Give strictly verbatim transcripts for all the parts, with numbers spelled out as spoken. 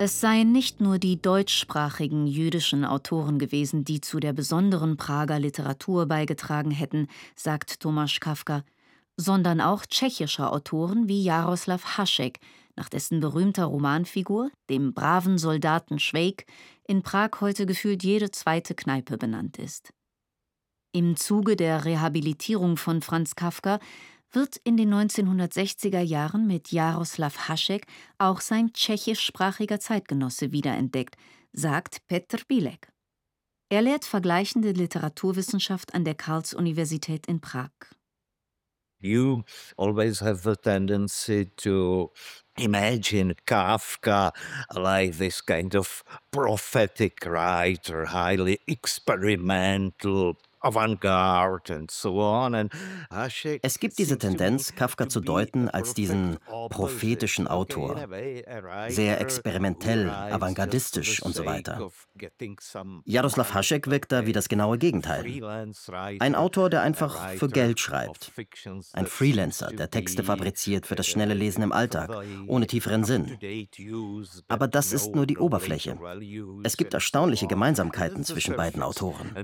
Es seien nicht nur die deutschsprachigen jüdischen Autoren gewesen, die zu der besonderen Prager Literatur beigetragen hätten, sagt Tomáš Kafka, sondern auch tschechische Autoren wie Jaroslav Hašek, nach dessen berühmter Romanfigur, dem braven Soldaten Švejk, in Prag heute gefühlt jede zweite Kneipe benannt ist. Im Zuge der Rehabilitierung von Franz Kafka wird in den neunzehnhundertsechziger Jahren mit Jaroslav Hašek auch sein tschechischsprachiger Zeitgenosse wiederentdeckt, sagt Petr Bilek. Er lehrt vergleichende Literaturwissenschaft an der Karls-Universität in Prag. You always have the tendency to imagine Kafka like this kind of prophetic writer, highly experimental, avant-garde and so on. And Hašek Es gibt diese Tendenz, Kafka zu deuten als diesen prophetischen Autor, sehr experimentell, avantgardistisch und so weiter. Jaroslav Hašek wirkt da wie das genaue Gegenteil. Ein Autor, der einfach für Geld schreibt. Ein Freelancer, der Texte fabriziert für das schnelle Lesen im Alltag, ohne tieferen Sinn. Aber das ist nur die Oberfläche. Es gibt erstaunliche Gemeinsamkeiten zwischen beiden Autoren.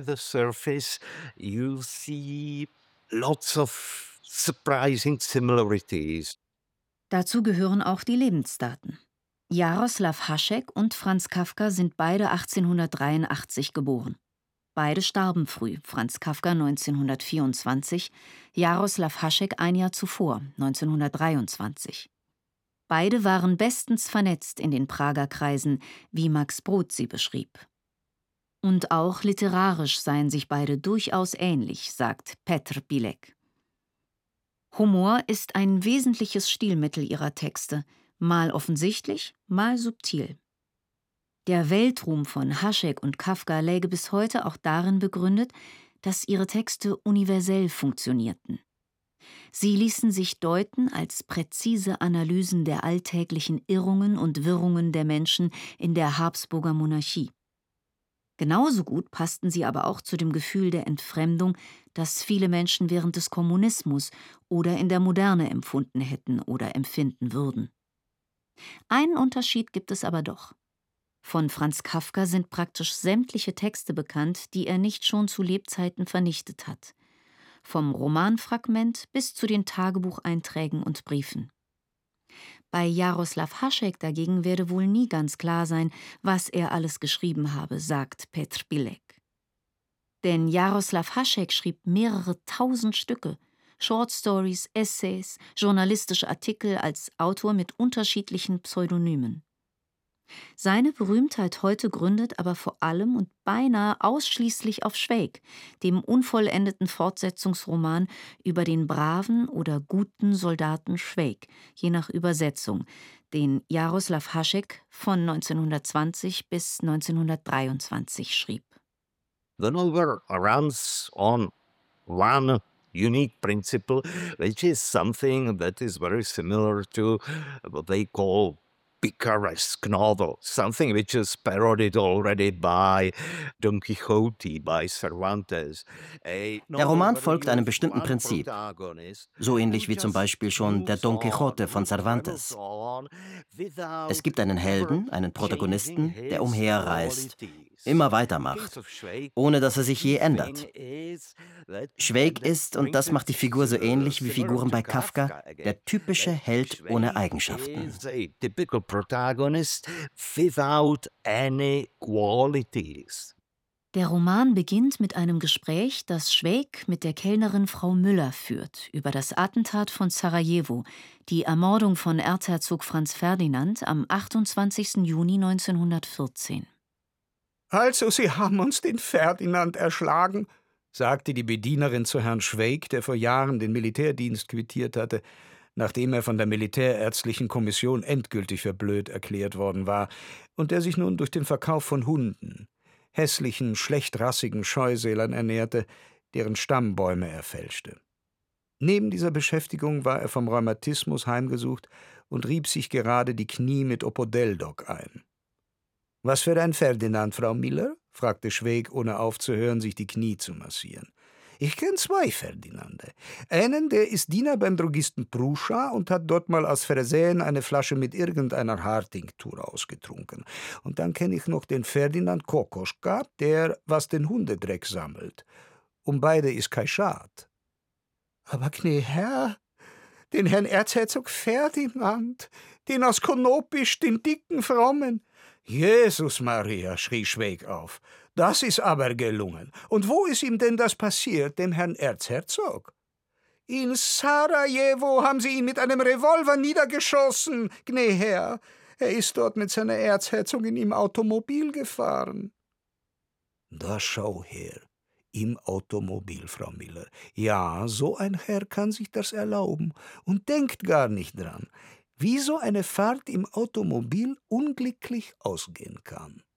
You see lots of surprising similarities. Dazu gehören auch die Lebensdaten. Jaroslav Hašek und Franz Kafka sind beide achtzehnhundertdreiundachtzig geboren. Beide starben früh, Franz Kafka neunzehnhundertvierundzwanzig, Jaroslav Hašek ein Jahr zuvor, neunzehnhundertdreiundzwanzig. Beide waren bestens vernetzt in den Prager Kreisen, wie Max Brod sie beschrieb. Und auch literarisch seien sich beide durchaus ähnlich, sagt Petr Bilek. Humor ist ein wesentliches Stilmittel ihrer Texte, mal offensichtlich, mal subtil. Der Weltruhm von Hašek und Kafka läge bis heute auch darin begründet, dass ihre Texte universell funktionierten. Sie ließen sich deuten als präzise Analysen der alltäglichen Irrungen und Wirrungen der Menschen in der Habsburger Monarchie. Genauso gut passten sie aber auch zu dem Gefühl der Entfremdung, das viele Menschen während des Kommunismus oder in der Moderne empfunden hätten oder empfinden würden. Einen Unterschied gibt es aber doch. Von Franz Kafka sind praktisch sämtliche Texte bekannt, die er nicht schon zu Lebzeiten vernichtet hat. Vom Romanfragment bis zu den Tagebucheinträgen und Briefen. Bei Jaroslav Hašek dagegen werde wohl nie ganz klar sein, was er alles geschrieben habe, sagt Petr Bilek. Denn Jaroslav Hašek schrieb mehrere tausend Stücke, Short Stories, Essays, journalistische Artikel als Autor mit unterschiedlichen Pseudonymen. Seine Berühmtheit heute gründet aber vor allem und beinahe ausschließlich auf Švejk, dem unvollendeten Fortsetzungsroman über den braven oder guten Soldaten Švejk, je nach Übersetzung, den Jaroslav Hašek von neunzehnhundertzwanzig bis neunzehnhundertdreiundzwanzig schrieb. The novel runs on one unique principle, which is something that is very similar to what they call picaresque novel, something which is parodied already by Don Quixote, by Cervantes. Der Roman folgt einem bestimmten Prinzip, so ähnlich wie zum Beispiel schon der Don Quixote von Cervantes. Es gibt einen Helden, einen Protagonisten, der umherreist, immer weitermacht, ohne dass er sich je ändert. Švejk ist, und das macht die Figur so ähnlich wie Figuren bei Kafka, der typische Held ohne Eigenschaften. Protagonist without any qualities. Der Roman beginnt mit einem Gespräch, das Švejk mit der Kellnerin Frau Müller führt, über das Attentat von Sarajevo, die Ermordung von Erzherzog Franz Ferdinand am achtundzwanzigsten Juni neunzehnhundertvierzehn. Also, Sie haben uns den Ferdinand erschlagen, sagte die Bedienerin zu Herrn Švejk, der vor Jahren den Militärdienst quittiert hatte, nachdem er von der Militärärztlichen Kommission endgültig für blöd erklärt worden war und der sich nun durch den Verkauf von Hunden, hässlichen, schlechtrassigen Scheusälern ernährte, deren Stammbäume er fälschte. Neben dieser Beschäftigung war er vom Rheumatismus heimgesucht und rieb sich gerade die Knie mit Opodeldoc ein. »Was für ein Ferdinand, Frau Miller?« fragte Švejk, ohne aufzuhören, sich die Knie zu massieren. Ich kenne zwei Ferdinande. Einen, der ist Diener beim Drogisten Pruscha und hat dort mal aus Versehen eine Flasche mit irgendeiner Haartinktur ausgetrunken. Und dann kenne ich noch den Ferdinand Kokoschka, der was den Hundedreck sammelt. Um beide ist kein Schad. Aber gnä Herr, den Herrn Erzherzog Ferdinand, den aus Konopisch, den dicken Frommen. Jesus Maria, schrie Schweig auf. Das ist aber gelungen. Und wo ist ihm denn das passiert, dem Herrn Erzherzog? In Sarajevo haben sie ihn mit einem Revolver niedergeschossen, gnä Herr. Er ist dort mit seiner Erzherzogin im Automobil gefahren. Da schau her, im Automobil, Frau Miller. Ja, so ein Herr kann sich das erlauben und denkt gar nicht dran, wie so eine Fahrt im Automobil unglücklich ausgehen kann.